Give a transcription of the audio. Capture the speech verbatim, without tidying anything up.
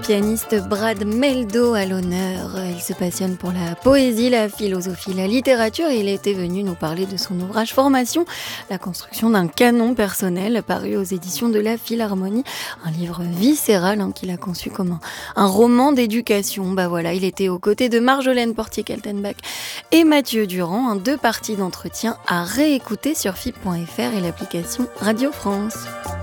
pianiste Brad Mehldau à l'honneur. Il se passionne pour la poésie, la philosophie, la littérature et il était venu nous parler de son ouvrage Formation, la construction d'un canon personnel paru aux éditions de la Philharmonie. Un livre viscéral hein, qu'il a conçu comme un, un roman d'éducation. Bah voilà, il était aux côtés de Marjolaine Portier-Kaltenbach et Mathieu Durand. Hein, deux parties d'entretien à réécouter sur F I P point F R et l'application Radio France.